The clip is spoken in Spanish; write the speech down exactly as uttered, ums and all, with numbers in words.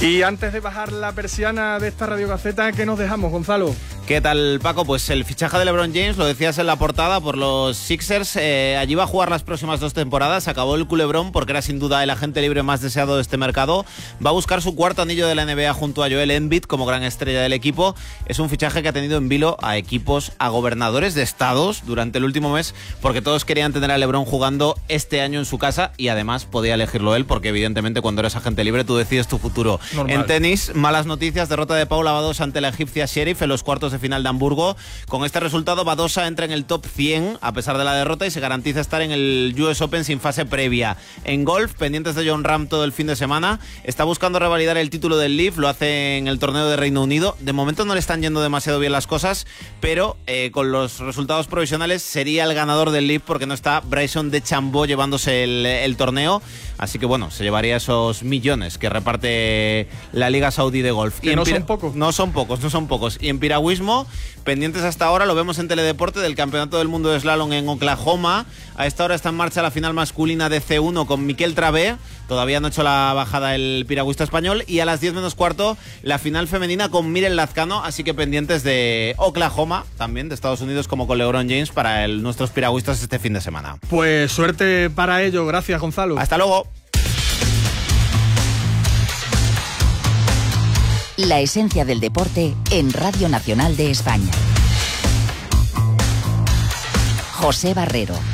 Y antes de bajar la persiana de esta Radio Gaceta, ¿qué nos dejamos, Gonzalo? ¿Qué tal, Paco? Pues el fichaje de LeBron James, lo decías en la portada, por los Sixers. Eh, allí va a jugar las próximas dos temporadas. Acabó el culebrón porque era sin duda el agente libre más deseado de este mercado. Va a buscar su cuarto anillo de la N B A junto a Joel Embiid como gran estrella del equipo. Es un fichaje que ha tenido en vilo a equipos, a gobernadores de estados durante el último mes, porque todos querían tener a LeBron jugando este año en su casa y además podía elegirlo él, porque evidentemente cuando eres agente libre tú decides tu futuro. Normal. En tenis, malas noticias, derrota de Paula Badosa ante la egipcia Sheriff en los cuartos de final de Hamburgo. Con este resultado, Badosa entra en el top cien a pesar de la derrota y se garantiza estar en el U S Open sin fase previa. En golf, pendientes de Jon Rahm todo el fin de semana, está buscando revalidar el título del Leaf, lo hace en el torneo de Reino Unido. De momento no le están yendo demasiado bien las cosas, pero eh, con los resultados provisionales sería el ganador del Leaf porque no está Bryson DeChambeau llevándose el, el torneo. Así que bueno, se llevaría esos millones que reparte la Liga Saudí de Golf. Que y no pira- son pocos. No son pocos, no son pocos. Y en piragüismo, pendientes hasta ahora, lo vemos en Teledeporte, del Campeonato del Mundo de Slalom en Oklahoma. A esta hora está en marcha la final masculina de C uno con Miquel Travé. Todavía no ha hecho la bajada el piragüista español. Y a las diez menos cuarto, la final femenina con Miren Lazcano. Así que pendientes de Oklahoma, también de Estados Unidos, como con LeBron James, para el, nuestros piragüistas este fin de semana. Pues suerte para ello. Gracias, Gonzalo. Hasta luego. La esencia del deporte en Radio Nacional de España. José Barrero.